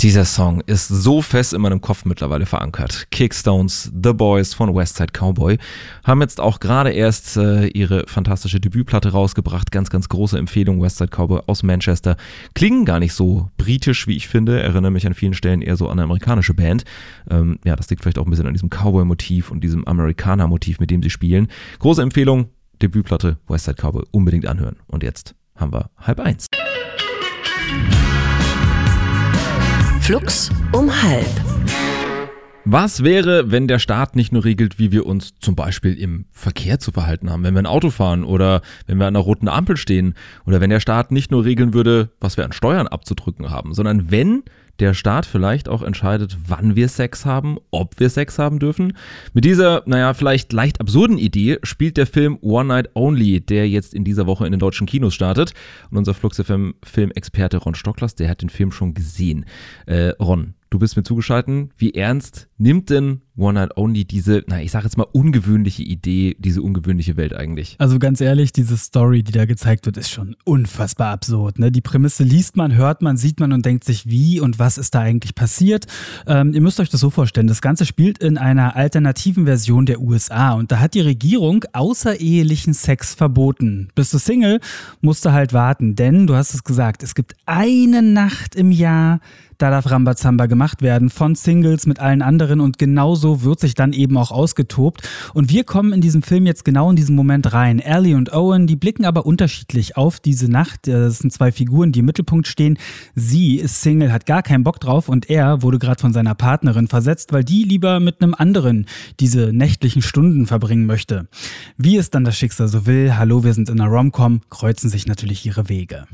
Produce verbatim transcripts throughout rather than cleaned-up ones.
Dieser Song ist so fest in meinem Kopf mittlerweile verankert. Kickstones, The Boys von West Side Cowboy haben jetzt auch gerade erst äh, ihre fantastische Debütplatte rausgebracht. Ganz, ganz große Empfehlung, West Side Cowboy aus Manchester. Klingen gar nicht so britisch, wie ich finde. Erinnere mich an vielen Stellen eher so an eine amerikanische Band. Ähm, ja, das liegt vielleicht auch ein bisschen an diesem Cowboy-Motiv und diesem Amerikaner-Motiv, mit dem sie spielen. Große Empfehlung, Debütplatte West Side Cowboy unbedingt anhören. Und jetzt haben wir halb eins. Flux um halb. Was wäre, wenn der Staat nicht nur regelt, wie wir uns zum Beispiel im Verkehr zu verhalten haben, wenn wir ein Auto fahren oder wenn wir an einer roten Ampel stehen, oder wenn der Staat nicht nur regeln würde, was wir an Steuern abzudrücken haben, sondern wenn der Staat vielleicht auch entscheidet, wann wir Sex haben, ob wir Sex haben dürfen. Mit dieser, naja, vielleicht leicht absurden Idee spielt der Film One Night Only, der jetzt in dieser Woche in den deutschen Kinos startet. Und unser Flux F M Filmexperte Ron Stocklers, der hat den Film schon gesehen. Äh, Ron, du bist mir zugeschaltet. Wie ernst nimmt denn One Night Only diese, na, ich sag jetzt mal ungewöhnliche Idee, diese ungewöhnliche Welt eigentlich? Also ganz ehrlich, diese Story, die da gezeigt wird, ist schon unfassbar absurd. Ne? Die Prämisse liest man, hört man, sieht man und denkt sich, wie und was ist da eigentlich passiert? Ähm, ihr müsst euch das so vorstellen, das Ganze spielt in einer alternativen Version der U S A und da hat die Regierung außerehelichen Sex verboten. Bist du Single, musst du halt warten, denn du hast es gesagt, es gibt eine Nacht im Jahr, da darf Rambazamba gemacht werden von Singles mit allen anderen und genauso wird sich dann eben auch ausgetobt. Und wir kommen in diesem Film jetzt genau in diesen Moment rein. Ellie und Owen, die blicken aber unterschiedlich auf diese Nacht. Das sind zwei Figuren, die im Mittelpunkt stehen. Sie ist Single, hat gar keinen Bock drauf und er wurde gerade von seiner Partnerin versetzt, weil die lieber mit einem anderen diese nächtlichen Stunden verbringen möchte. Wie es dann das Schicksal so will, hallo, wir sind in einer Rom-Com, kreuzen sich natürlich ihre Wege.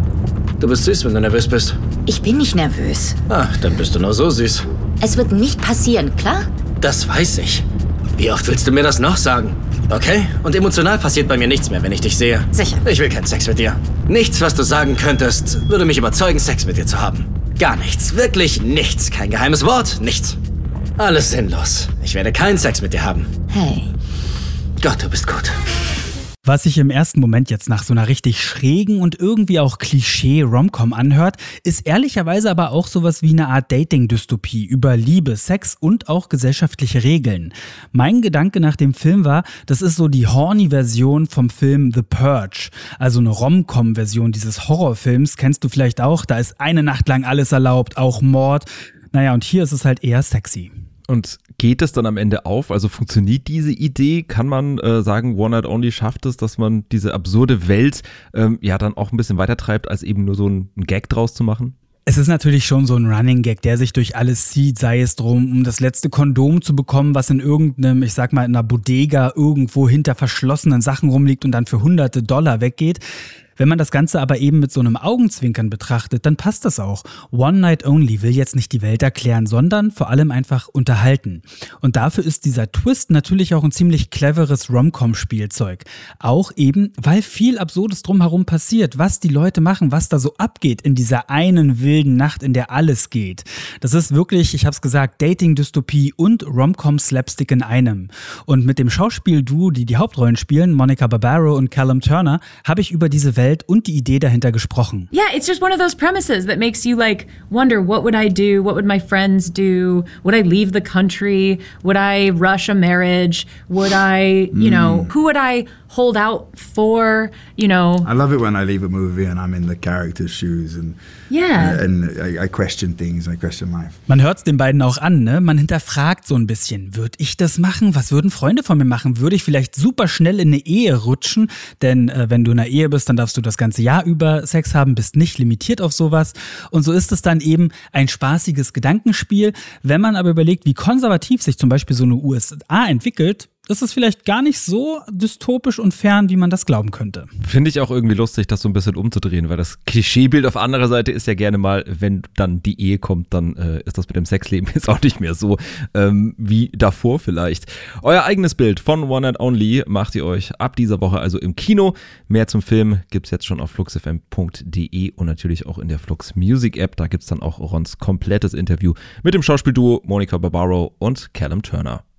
Du bist süß, wenn du nervös bist. Ich bin nicht nervös. Ach, dann bist du nur so süß. Es wird nicht passieren, klar? Das weiß ich. Wie oft willst du mir das noch sagen? Okay? Und emotional passiert bei mir nichts mehr, wenn ich dich sehe. Sicher. Ich will keinen Sex mit dir. Nichts, was du sagen könntest, würde mich überzeugen, Sex mit dir zu haben. Gar nichts. Wirklich nichts. Kein geheimes Wort. Nichts. Alles sinnlos. Ich werde keinen Sex mit dir haben. Hey. Gott, du bist gut. Was sich im ersten Moment jetzt nach so einer richtig schrägen und irgendwie auch Klischee-Rom-Com anhört, ist ehrlicherweise aber auch sowas wie eine Art Dating-Dystopie über Liebe, Sex und auch gesellschaftliche Regeln. Mein Gedanke nach dem Film war, das ist so die horny-Version vom Film The Purge, also eine Rom-Com-Version dieses Horrorfilms, kennst du vielleicht auch, da ist eine Nacht lang alles erlaubt, auch Mord. Naja, und hier ist es halt eher sexy. Und geht es dann am Ende auf? Also funktioniert diese Idee? Kann man äh, sagen, One Night Only schafft es, dass man diese absurde Welt ähm, ja dann auch ein bisschen weiter treibt, als eben nur so ein, ein Gag draus zu machen? Es ist natürlich schon so ein Running Gag, der sich durch alles zieht, sei es drum, um das letzte Kondom zu bekommen, was in irgendeinem, ich sag mal, in einer Bodega irgendwo hinter verschlossenen Sachen rumliegt und dann für hunderte Dollar weggeht. Wenn man das Ganze aber eben mit so einem Augenzwinkern betrachtet, dann passt das auch. One Night Only will jetzt nicht die Welt erklären, sondern vor allem einfach unterhalten. Und dafür ist dieser Twist natürlich auch ein ziemlich cleveres Rom-Com-Spielzeug. Auch eben, weil viel Absurdes drumherum passiert, was die Leute machen, was da so abgeht in dieser einen wilden Nacht, in der alles geht. Das ist wirklich, ich hab's gesagt, Dating-Dystopie und Rom-Com-Slapstick in einem. Und mit dem Schauspielduo, die die Hauptrollen spielen, Monica Barbaro und Callum Turner, habe ich über diese Welt und die Idee dahinter gesprochen. Yeah, it's just one of those premises that makes you like wonder, what would I do? What would my friends do? Would I leave the country? Would I rush a marriage? Would I, you mm. know, who would I hold out for? You know. I love it when I leave a movie and I'm in the character's shoes and yeah, and I, I question things, I question life. Man hört es den beiden auch an, ne? Man hinterfragt so ein bisschen, würde ich das machen? Was würden Freunde von mir machen? Würde ich vielleicht super schnell in eine Ehe rutschen? Denn äh, wenn du in einer Ehe bist, dann darfst du das ganze Jahr über Sex haben, bist nicht limitiert auf sowas. Und so ist es dann eben ein spaßiges Gedankenspiel. Wenn man aber überlegt, wie konservativ sich zum Beispiel so eine U S A entwickelt, das ist vielleicht gar nicht so dystopisch und fern, wie man das glauben könnte. Finde ich auch irgendwie lustig, das so ein bisschen umzudrehen, weil das Klischeebild auf anderer Seite ist ja gerne mal, wenn dann die Ehe kommt, dann äh, ist das mit dem Sexleben jetzt auch nicht mehr so ähm, wie davor vielleicht. Euer eigenes Bild von One Night Only macht ihr euch ab dieser Woche also im Kino. Mehr zum Film gibt's jetzt schon auf flux f m punkt d e und natürlich auch in der Flux Music App. Da gibt's dann auch Rons komplettes Interview mit dem Schauspielduo Monica Barbaro und Callum Turner.